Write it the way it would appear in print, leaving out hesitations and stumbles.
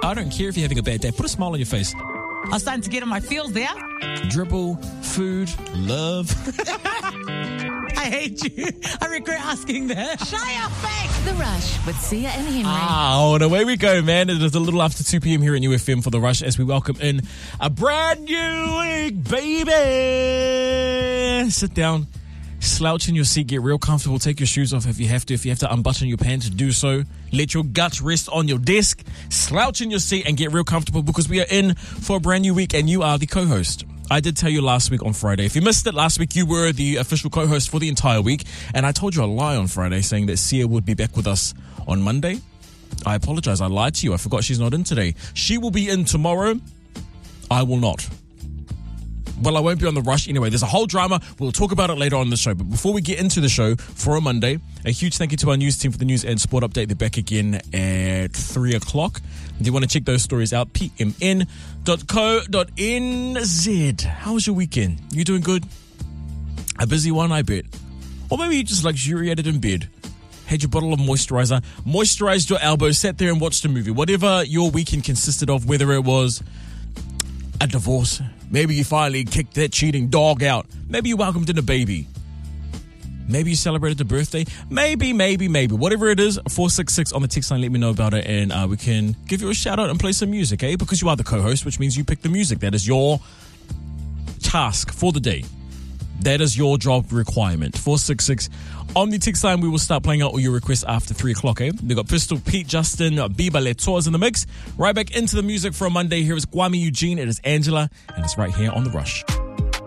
I don't care if you're having a bad day. Put a smile on your face. I'm starting to get in my feels there. Dribble, food, love. I hate you. I regret asking that. Shut your face. The Rush with Sia and Henry. Oh, and away we go, man. It is a little after 2 p.m. here at New FM for The Rush as we welcome in a brand new week, baby. Sit down, slouch in your seat, get real comfortable, take your shoes off if you have to. If you have to unbutton your pants, do so. Let your guts rest on your desk, slouch in your seat and get real comfortable because we are in for a brand new week and you are the co-host. I did tell you last week on Friday. If you missed it last week, you were the official co-host for the entire week. And I told you a lie on Friday saying that Sia would be back with us on Monday. I apologize. I lied to you. I forgot she's not in today. She will be in tomorrow. I will not. Well, I won't be on The Rush anyway. There's a whole drama. We'll talk about it later on in the show. But before we get into the show for a Monday, a huge thank you to our news team for the news and sport update. They're back again at 3 o'clock. If you want to check those stories out, pmn.co.nz. How was your weekend? You doing good? A busy one, I bet. Or maybe you just luxuriated in bed. Had your bottle of moisturizer, moisturized your elbows, sat there and watched a movie. Whatever your weekend consisted of, whether it was a divorce, maybe you finally kicked that cheating dog out, maybe you welcomed in a baby, maybe you celebrated a birthday, maybe. Whatever it is, 466 on the text line, let me know about it, and we can give you a shout out and play some music, eh? Because you are the co-host, which means you pick the music. That is your task for the day. That is your job requirement. 466 on the text line. We will start playing out all your requests after 3 o'clock, eh? We've got Pistol Pete, Justin Bieber, Letour's in the mix. Right back into the music for a Monday. Here is Kwame Eugene. It is Angela, and it's right here on The Rush.